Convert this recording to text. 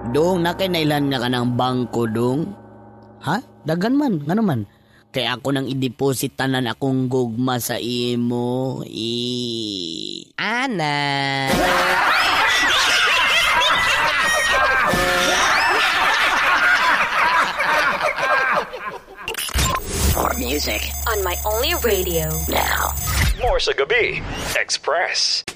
Dong, nakinailan nga ka ng bangko, dong? Ha? Dagan man, nga naman. Kaya ako nang i-deposit tanan akong gugma sa imo. Ana. More music on my only radio. now. More sa Gabi Express.